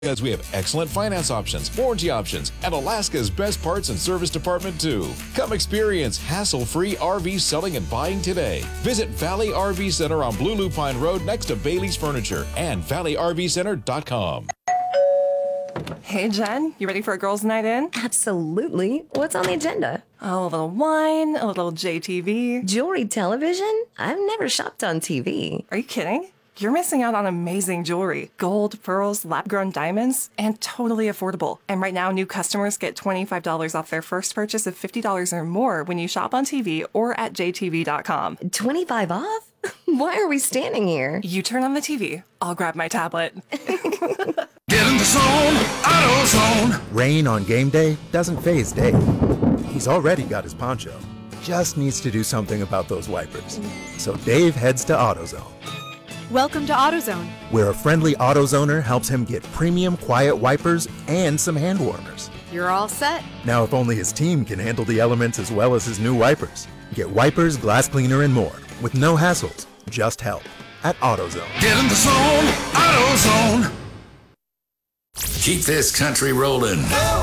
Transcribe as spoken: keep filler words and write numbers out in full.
As we have excellent finance options, warranty options, and Alaska's best parts and service department too. Come experience hassle-free R V selling and buying today. Visit Valley R V Center on Blue Lupine Road next to Bailey's Furniture and valley r v center dot com. Hey Jen, you ready for a girls' night in? Absolutely. What's on the agenda? Oh, a little wine, a little J T V. Jewelry television? I've never shopped on T V. Are you kidding? You're missing out on amazing jewelry. Gold, pearls, lab-grown diamonds, and totally affordable. And right now, new customers get twenty-five dollars off their first purchase of fifty dollars or more when you shop on T V or at j t v dot com. twenty-five off? Why are we standing here? You turn on the T V. I'll grab my tablet. Get in the zone, AutoZone. Rain on game day doesn't faze Dave. He's already got his poncho. Just needs to do something about those wipers. So Dave heads to AutoZone. Welcome to AutoZone, where a friendly AutoZoner helps him get premium quiet wipers and some hand warmers. You're all set. Now if only his team can handle the elements as well as his new wipers. Get wipers, glass cleaner, and more with no hassles, just help at AutoZone. Get in the zone, AutoZone. Keep this country rolling.